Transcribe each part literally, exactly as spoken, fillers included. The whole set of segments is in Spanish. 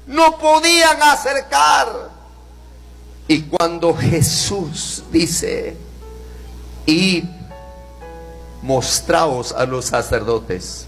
no podían acercar. Y cuando Jesús dice, id, mostraos a los sacerdotes,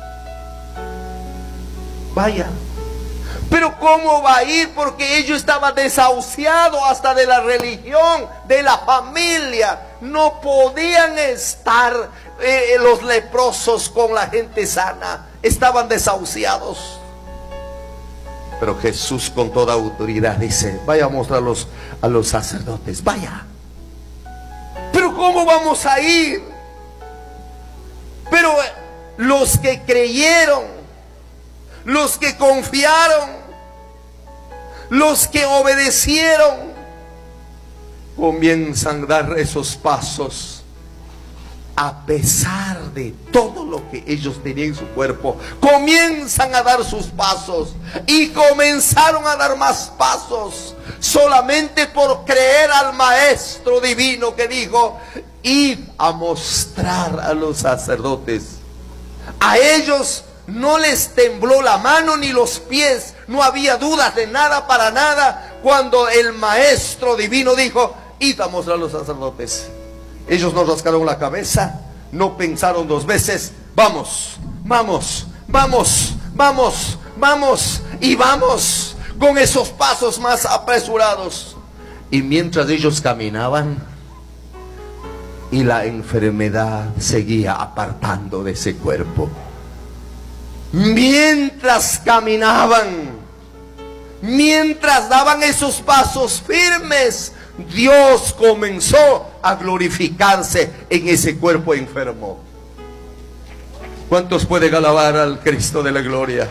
vaya. Pero ¿cómo va a ir? Porque ellos estaban desahuciados hasta de la religión, de la familia. No podían estar eh, los leprosos con la gente sana. Estaban desahuciados. Pero Jesús con toda autoridad dice, vaya a mostrarlos a los sacerdotes, vaya. Pero ¿cómo vamos a ir? Pero los que creyeron, los que confiaron, los que obedecieron, comienzan a dar esos pasos. A pesar de todo lo que ellos tenían en su cuerpo, comienzan a dar sus pasos. Y comenzaron a dar más pasos, solamente por creer al Maestro Divino que dijo, id a mostrar a los sacerdotes. A ellos no les tembló la mano ni los pies, no había dudas de nada para nada, cuando el Maestro Divino dijo, id a mostrar a los sacerdotes. Ellos no rascaron la cabeza, no pensaron dos veces, vamos, vamos, vamos, vamos, vamos, y vamos, con esos pasos más apresurados. Y mientras ellos caminaban, y la enfermedad seguía apartando de ese cuerpo. Mientras caminaban, mientras daban esos pasos firmes, Dios comenzó a glorificarse en ese cuerpo enfermo. ¿Cuántos pueden alabar al Cristo de la gloria?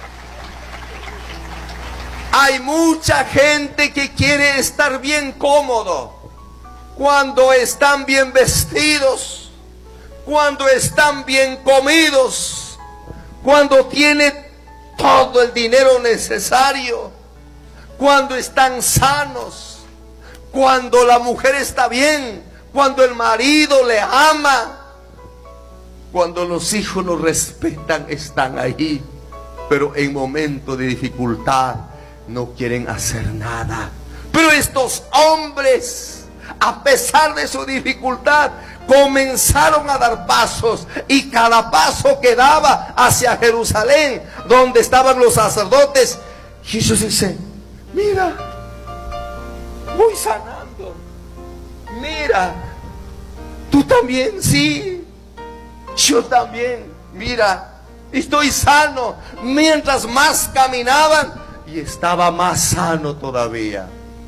Hay mucha gente que quiere estar bien cómodo, cuando están bien vestidos, cuando están bien comidos, cuando tiene todo el dinero necesario, cuando están sanos, cuando la mujer está bien, cuando el marido le ama, cuando los hijos lo respetan, están ahí. Pero en momentos de dificultad no quieren hacer nada. Pero estos hombres, a pesar de su dificultad, comenzaron a dar pasos, y cada paso que daba hacia Jerusalén, donde estaban los sacerdotes, Jesús dice, mira, voy sanando, mira, tú también, sí, yo también, mira, estoy sano. Mientras más caminaban, y estaba más sano todavía.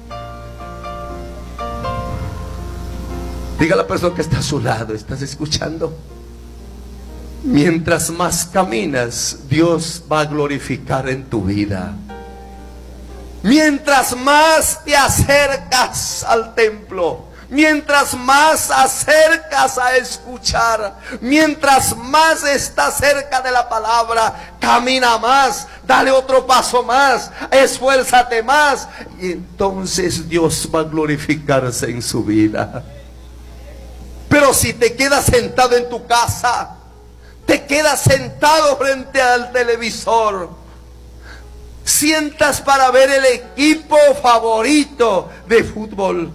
Diga a la persona que está a su lado, ¿estás escuchando? Mientras más caminas, Dios va a glorificar en tu vida. Mientras más te acercas al templo, mientras más acercas a escuchar, mientras más estás cerca de la palabra, camina más, dale otro paso más, esfuérzate más, y entonces Dios va a glorificarse en su vida. Pero si te quedas sentado en tu casa, te quedas sentado frente al televisor, sientas para ver el equipo favorito de fútbol,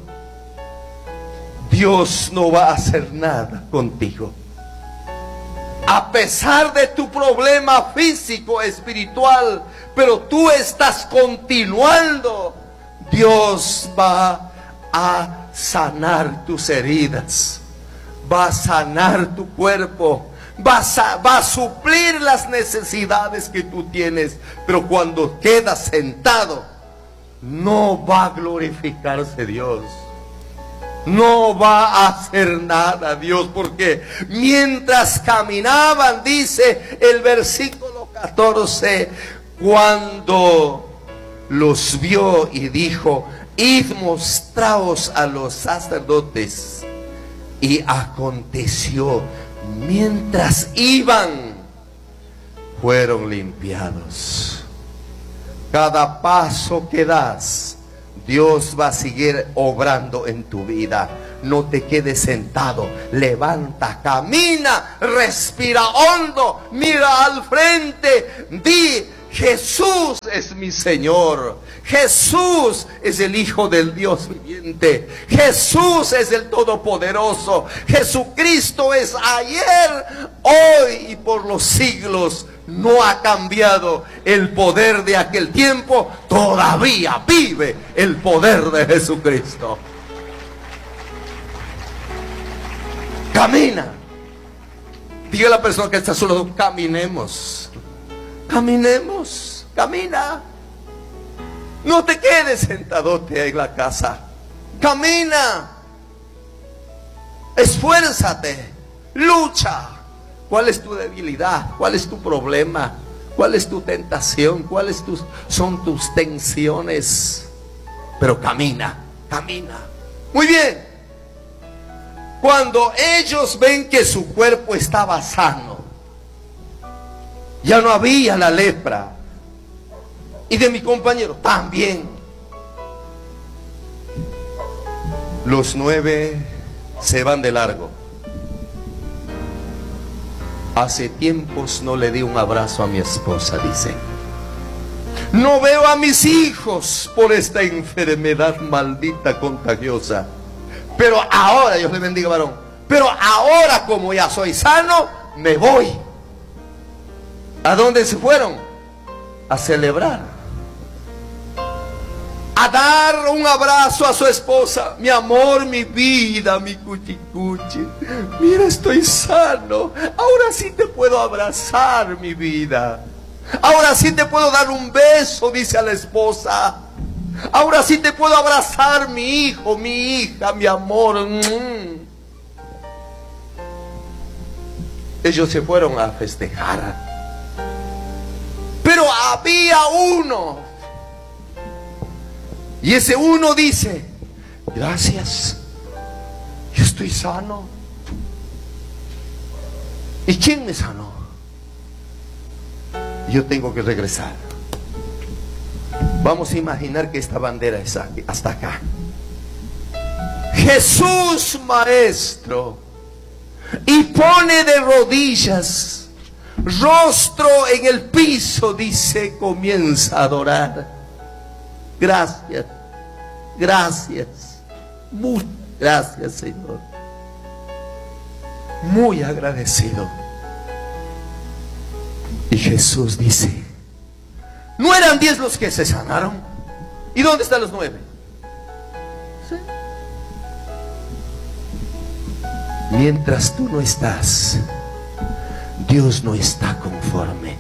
Dios no va a hacer nada contigo. A pesar de tu problema físico, espiritual, pero tú estás continuando, Dios va a sanar tus heridas, va a sanar tu cuerpo, va a, va a suplir las necesidades que tú tienes. Pero cuando quedas sentado, no va a glorificarse Dios, no va a hacer nada Dios, porque mientras caminaban, dice el versículo catorce, cuando los vio y dijo, id mostraos a los sacerdotes. Y aconteció, mientras iban, fueron limpiados. Cada paso que das, Dios va a seguir obrando en tu vida. No te quedes sentado, levanta, camina, respira hondo, mira al frente, di, Jesús es mi Señor. Jesús es el Hijo del Dios viviente. Jesús es el Todopoderoso. Jesucristo es ayer, hoy y por los siglos. No ha cambiado el poder de aquel tiempo. Todavía vive el poder de Jesucristo. Camina. Diga a la persona que está a su lado, caminemos. Caminemos. Camina. No te quedes sentadote en la casa. Camina. Esfuérzate. Lucha. ¿Cuál es tu debilidad? ¿Cuál es tu problema? ¿Cuál es tu tentación? ¿Cuáles tus, son tus tensiones? Pero camina, camina. Muy bien. Cuando ellos ven que su cuerpo estaba sano, ya no había la lepra, y de mi compañero también, los nueve se van de largo. Hace tiempos no le di un abrazo a mi esposa, dice. No veo a mis hijos por esta enfermedad maldita contagiosa. Pero ahora, Dios le bendiga, varón. Pero ahora, como ya soy sano, me voy. ¿A dónde se fueron? A celebrar. A dar un abrazo a su esposa. Mi amor, mi vida, mi cuchicuchi. Mira, estoy sano. Ahora sí te puedo abrazar, mi vida. Ahora sí te puedo dar un beso, dice a la esposa. Ahora sí te puedo abrazar, mi hijo, mi hija, mi amor. Mm. Ellos se fueron a festejar. Pero había uno. Y ese uno dice, gracias, yo estoy sano. ¿Y quién me sanó? Yo tengo que regresar. Vamos a imaginar que esta bandera es aquí, hasta acá. Jesús Maestro. Y pone de rodillas, rostro en el piso, dice, comienza a adorar. Gracias, gracias, muchas gracias, Señor. Muy agradecido. Y Jesús dice, ¿no eran diez los que se sanaron? ¿Y dónde están los nueve? ¿Sí? Mientras tú no estás, Dios no está conforme.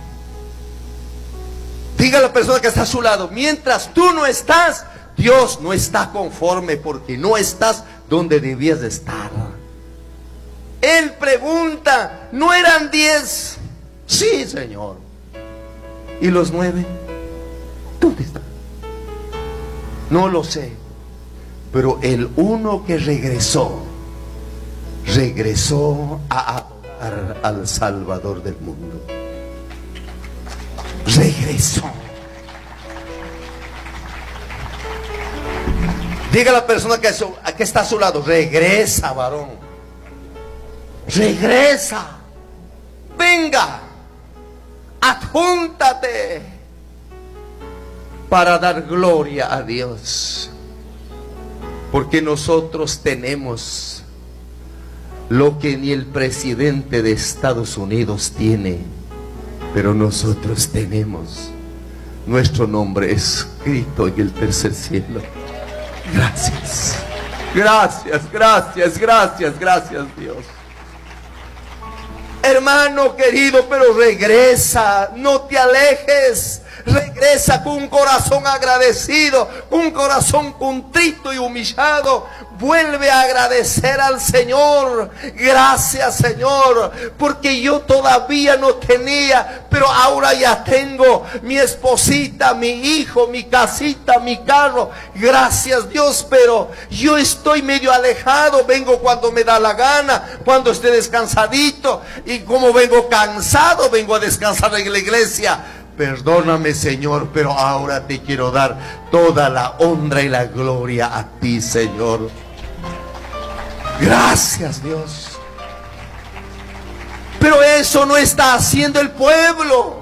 Diga a la persona que está a su lado, mientras tú no estás, Dios no está conforme, porque no estás donde debías de estar. Él pregunta, ¿no eran diez? Sí, Señor. ¿Y los nueve? ¿Dónde están? No lo sé. Pero el uno que regresó, regresó a adorar al Salvador del mundo. Regresó. Diga a la persona que, que está a su lado, regresa, varón. Regresa. Venga. Adjúntate para dar gloria a Dios. Porque nosotros tenemos lo que ni el presidente de Estados Unidos tiene. Pero nosotros tenemos nuestro nombre escrito en el tercer cielo. Gracias. Gracias, gracias, gracias, gracias, Dios. Hermano querido, pero regresa, no te alejes. Regresa con un corazón agradecido, con un corazón contrito y humillado. Vuelve a agradecer al Señor. Gracias, Señor, porque yo todavía no tenía, pero ahora ya tengo mi esposita, mi hijo, mi casita, mi carro. Gracias, Dios, pero yo estoy medio alejado. Vengo cuando me da la gana, cuando esté descansadito. Y como vengo cansado, vengo a descansar en la iglesia. Perdóname, Señor, pero ahora te quiero dar toda la honra y la gloria a ti, Señor. Gracias, Dios. Pero eso no está haciendo el pueblo.